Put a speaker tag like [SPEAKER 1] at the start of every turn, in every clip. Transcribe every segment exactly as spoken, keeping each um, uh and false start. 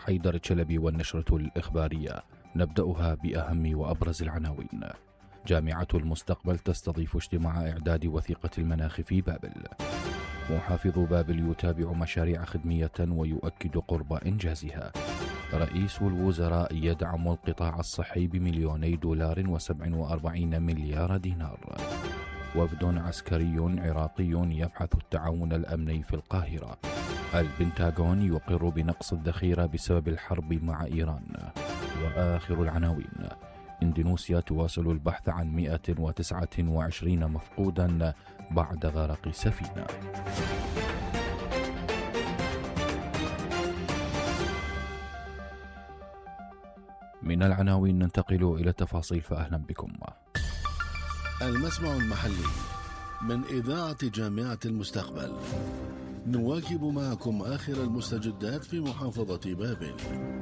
[SPEAKER 1] حيدر الشلبي والنشرة الإخبارية. نبدأها بأهم وأبرز العناوين. جامعة المستقبل تستضيف اجتماع إعداد وثيقة المناخ في بابل. محافظ بابل يتابع مشاريع خدمية ويؤكد قرب إنجازها. رئيس الوزراء يدعم القطاع الصحي بمليوني دولار وسبع وأربعين مليار دينار. وفد عسكري عراقي يبحث التعاون الأمني في القاهرة. البنتاغون يقر بنقص الذخيرة بسبب الحرب مع إيران. وآخر العناوين: إندونيسيا تواصل البحث عن مئة وتسعة وعشرين مفقودا بعد غرق سفينة. من العناوين ننتقل إلى التفاصيل، فأهلا بكم.
[SPEAKER 2] المسمع المحلي من إذاعة جامعة المستقبل، نواكب معكم آخر المستجدات في محافظة بابل.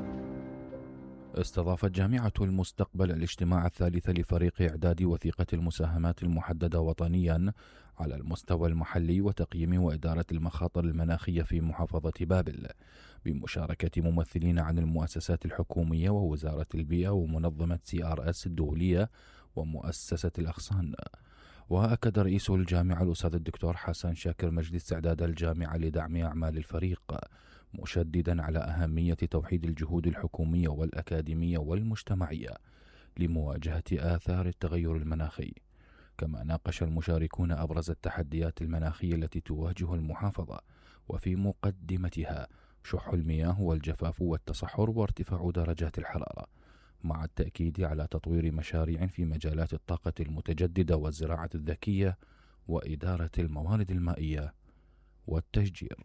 [SPEAKER 1] استضافت جامعة المستقبل الاجتماع الثالث لفريق إعداد وثيقة المساهمات المحددة وطنيا على المستوى المحلي وتقييم وإدارة المخاطر المناخية في محافظة بابل، بمشاركة ممثلين عن المؤسسات الحكومية ووزارة البيئة ومنظمة سي آر إس الدولية ومؤسسة الأغصان. وأكد رئيس الجامعة الأستاذ الدكتور حسن شاكر مجد استعداد الجامعة لدعم أعمال الفريق، مشددا على أهمية توحيد الجهود الحكومية والأكاديمية والمجتمعية لمواجهة آثار التغير المناخي. كما ناقش المشاركون أبرز التحديات المناخية التي تواجه المحافظة، وفي مقدمتها شح المياه والجفاف والتصحر وارتفاع درجات الحرارة، مع التأكيد على تطوير مشاريع في مجالات الطاقة المتجددة والزراعة الذكية وإدارة الموارد المائية والتشجير.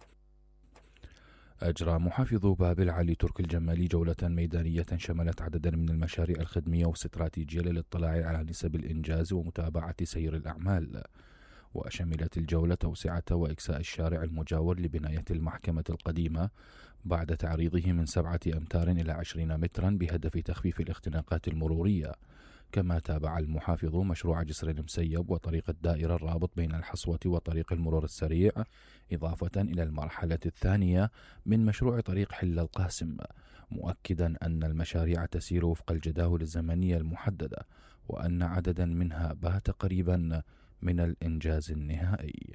[SPEAKER 1] أجرى محافظ بابل علي ترك الجمالي جولة ميدانية شملت عددا من المشاريع الخدمية والاستراتيجية للاطلاع على نسب الإنجاز ومتابعة سير الأعمال. وشملت الجولة توسعة وإكساء الشارع المجاور لبناية المحكمة القديمة بعد تعريضه من سبعة أمتار إلى عشرين مترا بهدف تخفيف الاختناقات المرورية. كما تابع المحافظ مشروع جسر المسيب وطريق الدائرة الرابط بين الحصوة وطريق المرور السريع، إضافة إلى المرحلة الثانية من مشروع طريق حل القاسم، مؤكدا أن المشاريع تسير وفق الجداول الزمنية المحددة، وأن عددا منها بات قريبا من الإنجاز النهائي.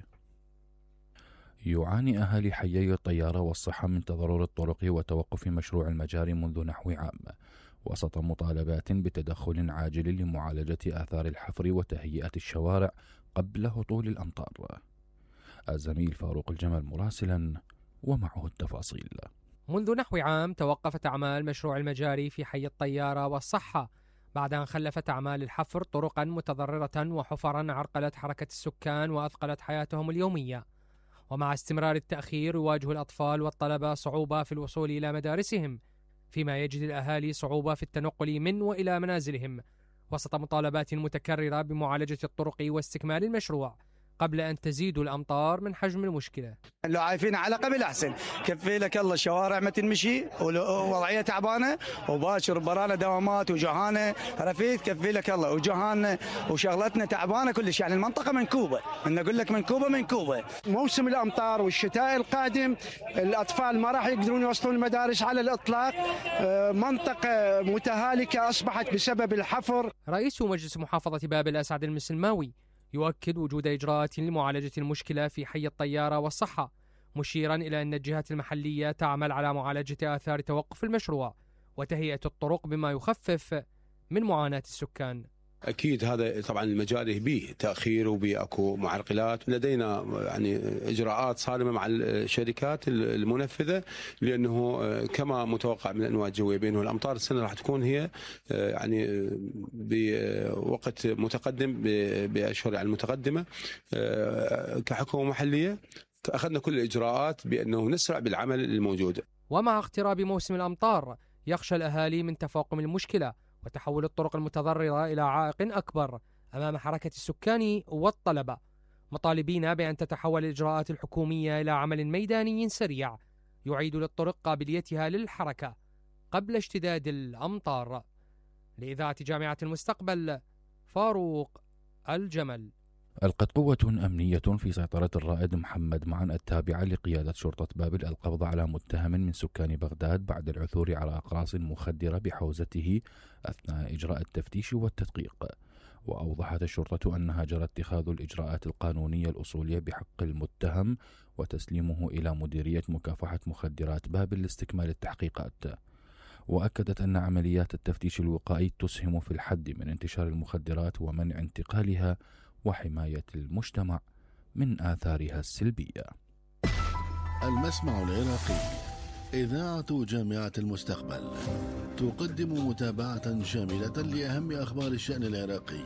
[SPEAKER 1] يعاني أهالي حيي الطيارة والصحة من تضرر الطرق وتوقف مشروع المجاري منذ نحو عام، وسط مطالبات بتدخل عاجل لمعالجة آثار الحفر وتهيئة الشوارع قبل هطول الأمطار. الزميل فاروق الجمل مراسلا ومعه التفاصيل.
[SPEAKER 3] منذ نحو عام توقفت أعمال مشروع المجاري في حي الطيارة والصحة بعد أن خلفت أعمال الحفر طرقا متضررة وحفرا عرقلت حركة السكان وأثقلت حياتهم اليومية. ومع استمرار التأخير يواجه الأطفال والطلبة صعوبة في الوصول إلى مدارسهم، فيما يجد الأهالي صعوبة في التنقل من وإلى منازلهم، وسط مطالبات متكررة بمعالجة الطرق واستكمال المشروع قبل أن تزيد الأمطار من حجم المشكلة.
[SPEAKER 4] لو عايفين على قبل أحسن، كفي لك الله الشوارع ما تنمشي ووضعية تعبانة وباشر برانا دوامات وجهانة، عرفت كفي لك الله وجهانة وشغلتنا تعبانة كلش، يعني المنطقة منكوبة، أنا أقول لك منكوبة منكوبة.
[SPEAKER 5] موسم الأمطار والشتاء القادم الأطفال ما راح يقدرون يوصلون المدارس على الإطلاق، منطقة متهالكة أصبحت بسبب الحفر.
[SPEAKER 3] رئيس مجلس محافظة بابل أسعد المسلماوي يؤكد وجود إجراءات لمعالجة المشكلة في حي الطيارة والصحة، مشيرا إلى أن الجهات المحلية تعمل على معالجة آثار توقف المشروع وتهيئة الطرق بما يخفف من معاناة السكان.
[SPEAKER 6] أكيد هذا طبعا المجاري به تأخير وبه أكو معرقلات، لدينا يعني إجراءات صارمة مع الشركات المنفذة، لأنه كما متوقع من الأنواع الجوية بينه الأمطار السنة راح تكون هي يعني بوقت متقدم بأشهر المتقدمة. كحكومة محلية أخذنا كل الإجراءات بأنه نسرع بالعمل الموجود.
[SPEAKER 3] ومع اقتراب موسم الأمطار يخشى الأهالي من تفاقم المشكلة وتحول الطرق المتضررة إلى عائق أكبر أمام حركة السكان والطلبة، مطالبين بأن تتحول الإجراءات الحكومية إلى عمل ميداني سريع يعيد للطرق قابليتها للحركة قبل اشتداد الأمطار. لإذاعة جامعة المستقبل، فاروق الجمل.
[SPEAKER 1] ألقت قوة أمنية في سيطرة الرائد محمد معن التابعة لقيادة شرطة بابل القبض على متهم من سكان بغداد بعد العثور على أقراص مخدرة بحوزته أثناء إجراء التفتيش والتدقيق. وأوضحت الشرطة أنها جرى اتخاذ الإجراءات القانونية الأصولية بحق المتهم وتسليمه إلى مديرية مكافحة مخدرات بابل لاستكمال التحقيقات. وأكدت أن عمليات التفتيش الوقائي تسهم في الحد من انتشار المخدرات ومنع انتقالها وحماية المجتمع من آثارها السلبية.
[SPEAKER 2] المسمع العراقي، إذاعة جامعة المستقبل، تقدم متابعة شاملة لأهم أخبار الشأن العراقي.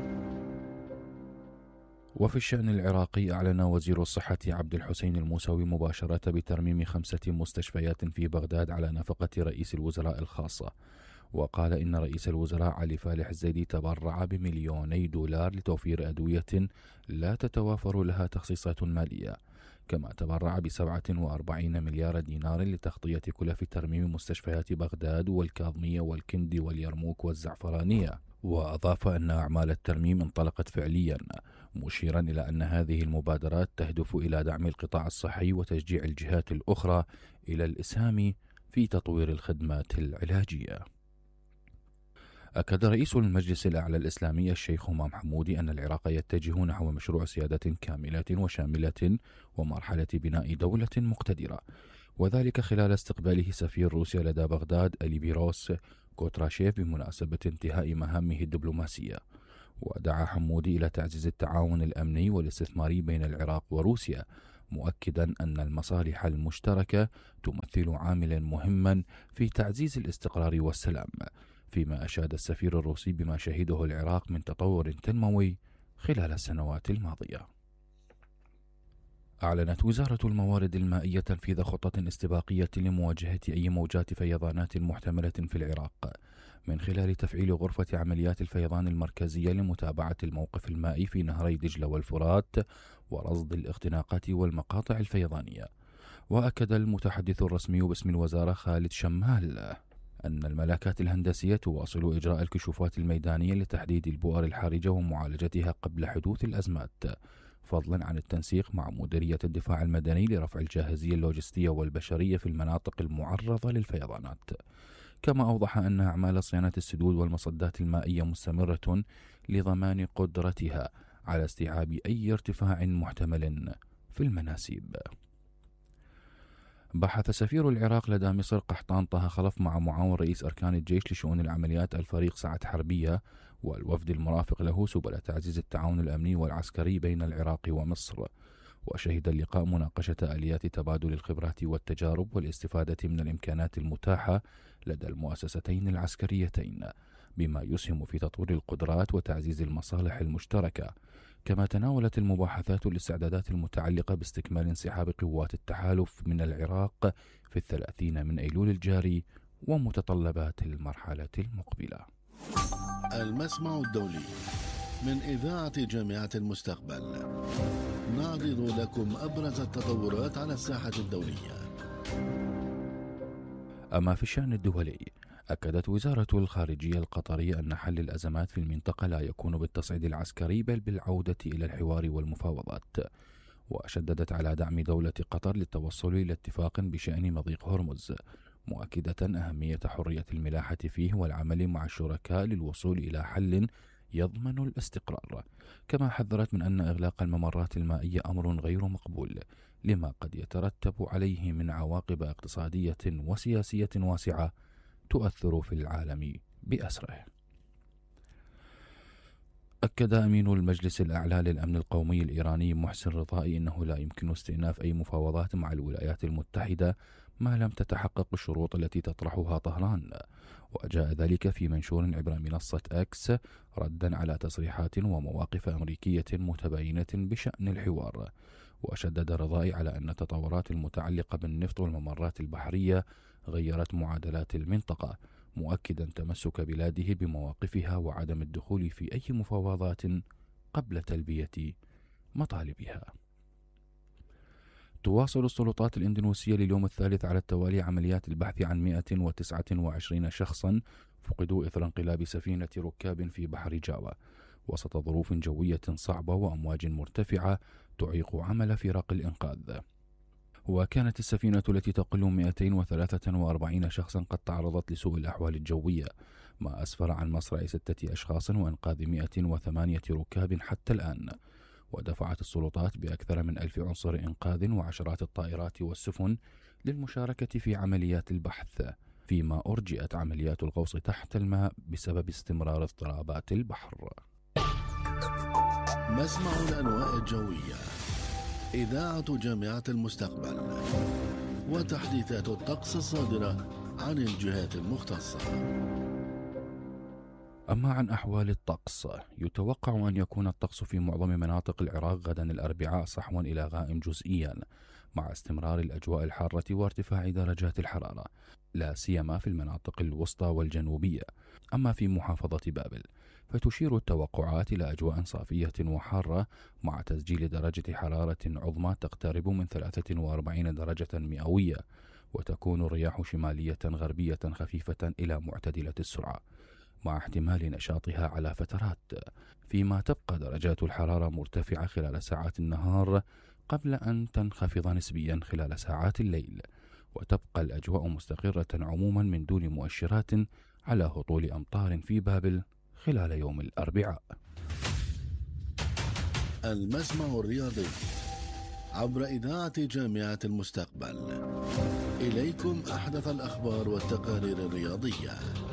[SPEAKER 1] وفي الشأن العراقي، أعلن وزير الصحة عبد الحسين الموسوي مباشرة بترميم خمسة مستشفيات في بغداد على نفقة رئيس الوزراء الخاصة. وقال إن رئيس الوزراء علي فالح الزيدي تبرع بمليوني دولار لتوفير أدوية لا تتوافر لها تخصيصات مالية، كما تبرع بسبعة وأربعين مليار دينار لتغطية كلف ترميم مستشفيات بغداد والكاظمية والكندي واليرموك والزعفرانية. وأضاف أن أعمال الترميم انطلقت فعليا، مشيرا إلى أن هذه المبادرات تهدف إلى دعم القطاع الصحي وتشجيع الجهات الأخرى إلى الإسهام في تطوير الخدمات العلاجية. أكد رئيس المجلس الأعلى الإسلامي الشيخ همام حمودي أن العراق يتجه نحو مشروع سيادة كاملة وشاملة ومرحلة بناء دولة مقتدرة، وذلك خلال استقباله سفير روسيا لدى بغداد أليبيروس كوتراشيف بمناسبة انتهاء مهامه الدبلوماسية. ودعا حمودي إلى تعزيز التعاون الأمني والاستثماري بين العراق وروسيا، مؤكدا أن المصالح المشتركة تمثل عاملا مهما في تعزيز الاستقرار والسلام، فيما أشاد السفير الروسي بما شهده العراق من تطور تنموي خلال السنوات الماضية. أعلنت وزارة الموارد المائية تنفيذ خطة استباقية لمواجهة أي موجات فيضانات محتملة في العراق، من خلال تفعيل غرفة عمليات الفيضان المركزية لمتابعة الموقف المائي في نهري دجلة والفرات ورصد الاختناقات والمقاطع الفيضانية. وأكد المتحدث الرسمي باسم الوزارة خالد شمال أن الملاكات الهندسية تواصل إجراء الكشوفات الميدانية لتحديد البؤر الحرجة ومعالجتها قبل حدوث الأزمات، فضلا عن التنسيق مع مديرية الدفاع المدني لرفع الجاهزية اللوجستية والبشرية في المناطق المعرضة للفيضانات. كما أوضح أن أعمال صيانة السدود والمصدات المائية مستمرة لضمان قدرتها على استيعاب أي ارتفاع محتمل في المناسيب. بحث سفير العراق لدى مصر قحطان طه خلف مع معاون رئيس أركان الجيش لشؤون العمليات الفريق سعد حربية والوفد المرافق له سبل تعزيز التعاون الأمني والعسكري بين العراق ومصر. وشهد اللقاء مناقشة آليات تبادل الخبرات والتجارب والاستفادة من الإمكانات المتاحة لدى المؤسستين العسكريتين، بما يسهم في تطوير القدرات وتعزيز المصالح المشتركة. كما تناولت المباحثات الاستعدادات المتعلقة باستكمال انسحاب قوات التحالف من العراق في الثلاثين من أيلول الجاري ومتطلبات المرحلة المقبلة.
[SPEAKER 2] المسمع الدولي من إذاعة جامعة المستقبل، نعرض لكم أبرز التطورات على الساحة الدولية.
[SPEAKER 1] أما في الشأن الدولي، أكدت وزارة الخارجية القطرية أن حل الأزمات في المنطقة لا يكون بالتصعيد العسكري بل بالعودة إلى الحوار والمفاوضات. وشددت على دعم دولة قطر للتوصل إلى اتفاق بشأن مضيق هرمز، مؤكدة أهمية حرية الملاحة فيه والعمل مع الشركاء للوصول إلى حل يضمن الاستقرار. كما حذرت من أن إغلاق الممرات المائية أمر غير مقبول، لما قد يترتب عليه من عواقب اقتصادية وسياسية واسعة تؤثر في العالم بأسره. أكد أمين المجلس الأعلى للأمن القومي الإيراني محسن رضائي أنه لا يمكن استئناف أي مفاوضات مع الولايات المتحدة ما لم تتحقق الشروط التي تطرحها طهران. وجاء ذلك في منشور عبر منصة أكس ردا على تصريحات ومواقف أمريكية متباينة بشأن الحوار. وشدد رضائي على أن التطورات المتعلقة بالنفط والممرات البحرية غيرت معادلات المنطقة، مؤكدا تمسك بلاده بمواقفها وعدم الدخول في أي مفاوضات قبل تلبية مطالبها. تواصل السلطات الإندونيسية لليوم الثالث على التوالي عمليات البحث عن مئة وتسعة وعشرين شخصا فقدوا إثر انقلاب سفينة ركاب في بحر جاوا. وسط ظروف جوية صعبة وأمواج مرتفعة تعيق عمل فرق الإنقاذ. وكانت السفينة التي تقل مئتين وثلاثة وأربعين شخصا قد تعرضت لسوء الأحوال الجوية، ما أسفر عن مصرع ستة أشخاص وإنقاذ مئة وثمانية ركاب حتى الآن. ودفعت السلطات بأكثر من ألف عنصر إنقاذ وعشرات الطائرات والسفن للمشاركة في عمليات البحث، فيما أرجئت عمليات الغوص تحت الماء بسبب استمرار اضطرابات البحر.
[SPEAKER 2] مسمع الأنواء الجوية، إذاعة جامعة المستقبل، وتحديثات الطقس الصادرة عن الجهات المختصة.
[SPEAKER 1] أما عن أحوال الطقس، يتوقع أن يكون الطقس في معظم مناطق العراق غدا الأربعاء صحوا إلى غائم جزئيا، مع استمرار الأجواء الحارة وارتفاع درجات الحرارة، لا سيما في المناطق الوسطى والجنوبية. أما في محافظة بابل فتشير التوقعات إلى أجواء صافية وحارة، مع تسجيل درجة حرارة عظمى تقترب من ثلاثة وأربعين درجة مئوية، وتكون الرياح شمالية غربية خفيفة إلى معتدلة السرعة، مع احتمال نشاطها على فترات، فيما تبقى درجات الحرارة مرتفعة خلال ساعات النهار قبل أن تنخفض نسبيا خلال ساعات الليل، وتبقى الأجواء مستقرة عموما من دون مؤشرات على هطول أمطار في بابل خلال يوم الأربعاء.
[SPEAKER 2] المسمع الرياضي عبر إذاعة جامعة المستقبل، إليكم أحدث الأخبار والتقارير الرياضية.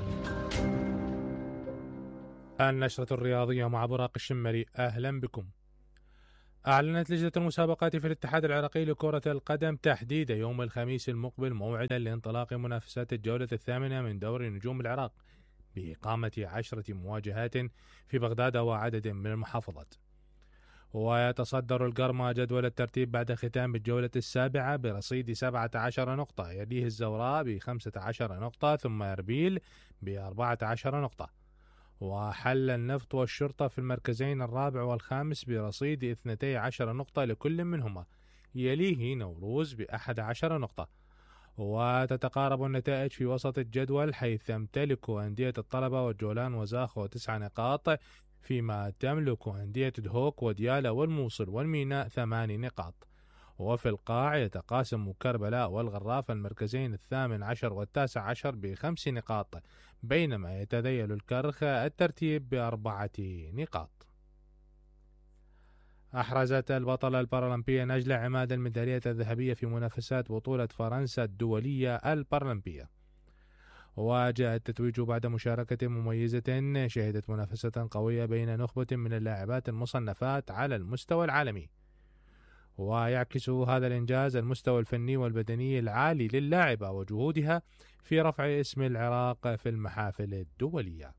[SPEAKER 7] النشرة الرياضية مع براق الشمري، أهلا بكم. أعلنت لجنة المسابقات في الاتحاد العراقي لكرة القدم تحديد يوم الخميس المقبل موعدا لانطلاق منافسات الجولة الثامنة من دوري نجوم العراق، بإقامة عشرة مواجهات في بغداد وعدد من المحافظات. ويتصدر القرمة جدول الترتيب بعد ختام الجولة السابعة برصيد سبعة عشر نقطة، يليه الزوراء بخمسة عشر نقطة، ثم أربيل بأربعة عشر نقطة، وحل النفط والشرطة في المركزين الرابع والخامس برصيد اثنتي عشر نقطة لكل منهما، يليه نوروز بأحد عشر نقطة. وتتقارب النتائج في وسط الجدول، حيث تمتلك أندية الطلبة والجولان وزاخو تسع نقاط، فيما تملك أندية دهوك وديالى والموصل والميناء ثمان نقاط. وفي القاع يتقاسم كربلاء والغراف المركزين الثامن عشر والتاسع عشر بخمس نقاط، بينما يتذيل الكرخ الترتيب بأربعة نقاط. أحرزت البطلة البارالمبية نجلة عماد الميدالية الذهبية في منافسات بطولة فرنسا الدولية البارالمبية، وجاء التتويج بعد مشاركة مميزة شهدت منافسة قوية بين نخبة من اللاعبات المصنفات على المستوى العالمي. ويعكس هذا الإنجاز المستوى الفني والبدني العالي للاعبة وجهودها في رفع اسم العراق في المحافل الدولية.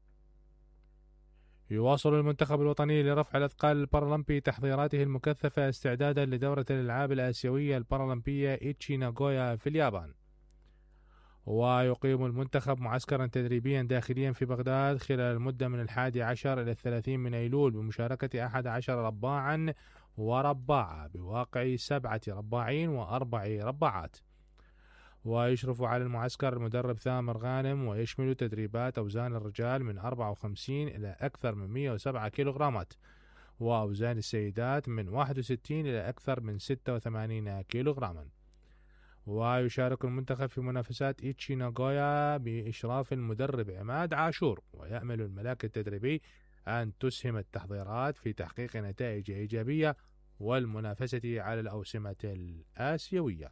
[SPEAKER 7] يواصل المنتخب الوطني لرفع الأثقال البارالمبي تحضيراته المكثفة استعدادا لدورة الألعاب الآسيوية البارالمبية إيتشي ناغويا في اليابان. ويقيم المنتخب معسكرا تدريبيا داخليا في بغداد خلال المدة من الحادي عشر إلى الثلاثين من أيلول بمشاركة أحد عشر رباعا ورباعة بواقع سبعة رباعين وأربع رباعات. ويشرف على المعسكر المدرب ثامر غانم، ويشمل تدريبات أوزان الرجال من أربعة وخمسين إلى أكثر من مئة وسبعة كيلوغرامات، وأوزان السيدات من واحد وستين إلى أكثر من ستة وثمانين كيلوغراما. ويشارك المنتخب في منافسات إيتشي ناغويا بإشراف المدرب عماد عاشور، ويأمل الملاك التدريبي أن تسهم التحضيرات في تحقيق نتائج إيجابية والمنافسة على الأوسمة الآسيوية.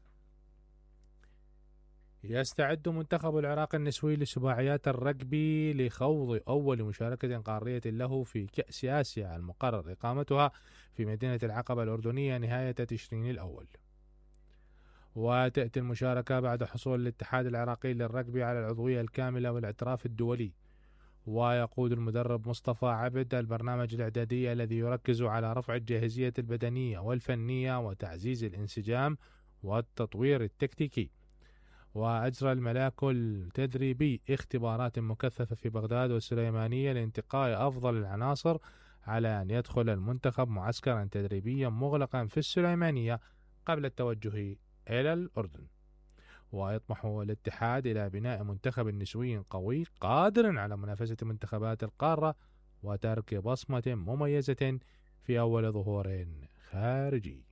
[SPEAKER 7] يستعد منتخب العراق النسوي لسباعيات الرجبي لخوض أول مشاركة قارية له في كأس آسيا المقرر إقامتها في مدينة العقبة الأردنية نهاية تشرين الأول. وتأتي المشاركة بعد حصول الاتحاد العراقي للرجبي على العضوية الكاملة والاعتراف الدولي. ويقود المدرب مصطفى عبد البرنامج الإعدادي الذي يركز على رفع الجاهزية البدنية والفنية وتعزيز الانسجام والتطوير التكتيكي. وأجرى الملاك التدريبي اختبارات مكثفة في بغداد والسليمانية لانتقاء أفضل العناصر على أن يدخل المنتخب معسكرا تدريبيا مغلقا في السليمانية قبل التوجه إلى الأردن. ويطمح الاتحاد إلى بناء منتخب نسوي قوي قادر على منافسة منتخبات القارة وترك بصمة مميزة في أول ظهور خارجي.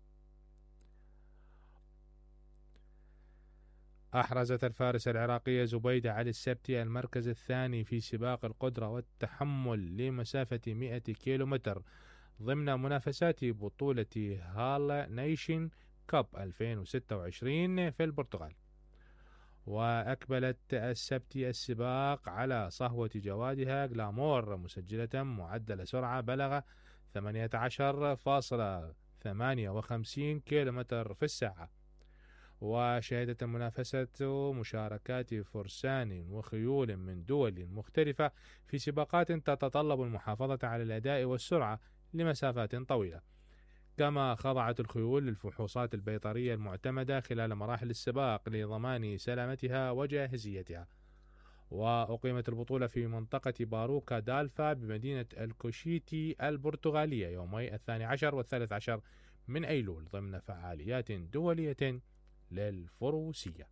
[SPEAKER 7] أحرزت الفارسة العراقية زبيدة علي السبتي المركز الثاني في سباق القدرة والتحمل لمسافة مئة كيلومتر ضمن منافسات بطولة هالا نيشن كاب ألفين وستة وعشرين في البرتغال. وأكملت السبتي السباق على صهوة جوادها جلامور مسجلة معدل سرعة بلغ ثمانية عشر فاصلة ثمانية وخمسين كيلومتر في الساعة. وشهدت المنافسة مشاركات فرسان وخيول من دول مختلفة في سباقات تتطلب المحافظة على الأداء والسرعة لمسافات طويلة، كما خضعت الخيول للفحوصات البيطرية المعتمدة خلال مراحل السباق لضمان سلامتها وجاهزيتها. وأقيمت البطولة في منطقة باروكا دالفا بمدينة الكوشيتي البرتغالية يومي الثاني عشر والثالث عشر من أيلول ضمن فعاليات دولية للفروسية.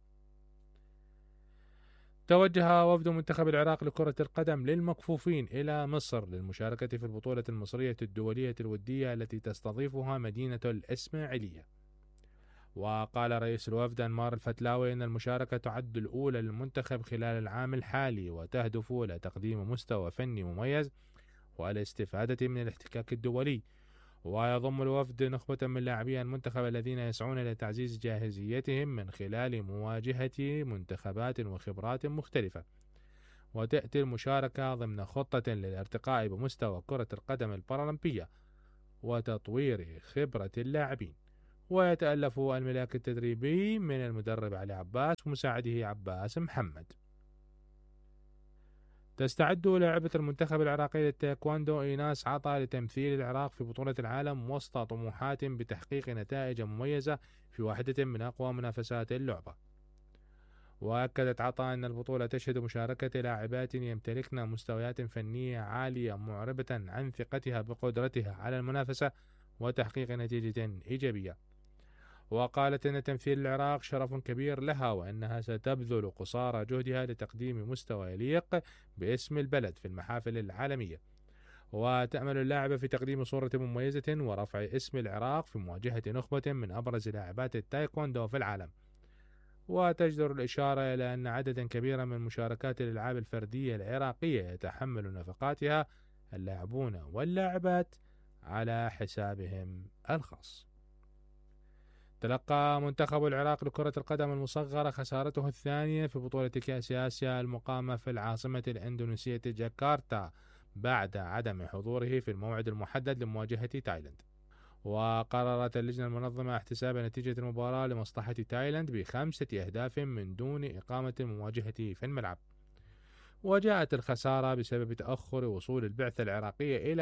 [SPEAKER 7] توجه وفد منتخب العراق لكرة القدم للمكفوفين إلى مصر للمشاركة في البطولة المصرية الدولية الودية التي تستضيفها مدينة الإسماعيلية. وقال رئيس الوفد أنمار الفتلاوي إن المشاركة تعد الأولى للمنتخب خلال العام الحالي وتهدف إلى تقديم مستوى فني مميز والاستفادة من الاحتكاك الدولي. ويضم الوفد نخبة من لاعبي المنتخب الذين يسعون إلى تعزيز جاهزيتهم من خلال مواجهة منتخبات وخبرات مختلفة. وتأتي المشاركة ضمن خطة للارتقاء بمستوى كرة القدم البارالمبية وتطوير خبرة اللاعبين. ويتألف الملاك التدريبي من المدرب علي عباس ومساعده عباس محمد. تستعد لاعبة المنتخب العراقي للتايكواندو إيناس عطا لتمثيل العراق في بطولة العالم وسط طموحات بتحقيق نتائج مميزة في واحدة من أقوى منافسات اللعبة. وأكدت عطا أن البطولة تشهد مشاركة لاعبات يمتلكن مستويات فنية عالية معربة عن ثقتها بقدرتها على المنافسة وتحقيق نتيجة إيجابية. وقالت أن تمثيل العراق شرف كبير لها وأنها ستبذل قصارى جهدها لتقديم مستوى يليق باسم البلد في المحافل العالمية. وتأمل اللاعبة في تقديم صورة مميزة ورفع اسم العراق في مواجهة نخبة من أبرز لاعبات التايكوندو في العالم. وتجدر الإشارة إلى أن عددا كبيرا من مشاركات الألعاب الفردية العراقية يتحمل نفقاتها اللاعبون واللاعبات على حسابهم الخاص. تلقى منتخب العراق لكرة القدم المصغرة خسارته الثانية في بطولة كأس آسيا المقامة في العاصمة الإندونيسية جاكرتا بعد عدم حضوره في الموعد المحدد لمواجهة تايلاند. وقررت اللجنة المنظمة احتساب نتيجة المباراة لمصلحة تايلاند بخمسة أهداف من دون إقامة المواجهة في الملعب. وجاءت الخسارة بسبب تأخر وصول البعثة العراقية إلى